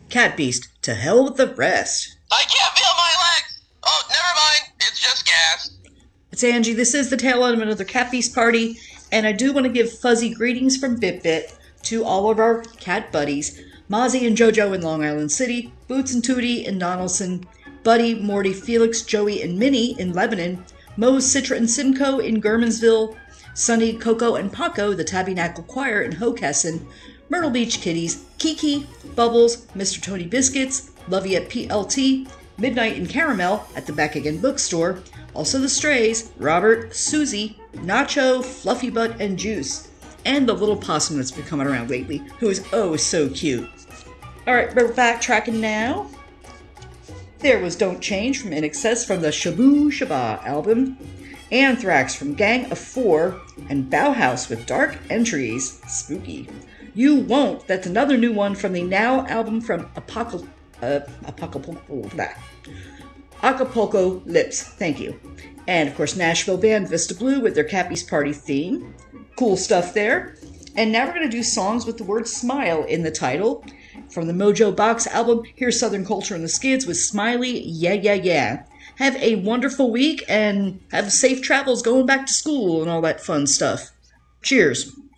Cat Beast, to hell with the rest. I can't feel my legs! Oh, never mind. It's just gas. It's Angie. This is the tail end of another Cat Beast party, and I do want to give fuzzy greetings from BitBit to all of our cat buddies. Mozzie and JoJo in Long Island City, Boots and Tootie in Donaldson, Buddy, Morty, Felix, Joey, and Minnie in Lebanon, Mose, Citra, and Simcoe in Germansville, Sunny, Coco, and Paco, the Tabernacle Choir in Hockessin, Myrtle Beach Kitties, Kiki, Bubbles, Mr. Tony Biscuits, Lovey at PLT, Midnight in Caramel at the Back Again Bookstore, also the Strays, Robert, Susie, Nacho, Fluffy Butt, and Juice, and the little possum that's been coming around lately, who is oh so cute. Alright, we're backtracking now. There was Don't Change from INXS from the Shabu Shaba album, Anthrax from Gang of Four, and Bauhaus with Dark Entries, spooky. You Won't, that's another new one from the Now album from Acapulco Lips, thank you. And of course Nashville band Vista Blue with their Cat Beast Party theme. Cool stuff there. And now we're going to do songs with the word smile in the title. From the Mojo Box album, here's Southern Culture and the Skids with Smiley, Yeah, Yeah, Yeah. Have a wonderful week and have safe travels going back to school and all that fun stuff. Cheers.